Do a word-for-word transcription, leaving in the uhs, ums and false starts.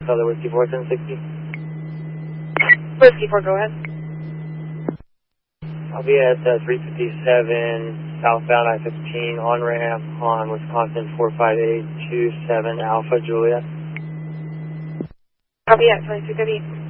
Color Whiskey four ten sixty. Whiskey four, go ahead. I'll be at uh, three fifty-seven southbound I fifteen on ramp on Wisconsin four five eight two seven Alpha Juliet. I'll be at twenty-two thirty.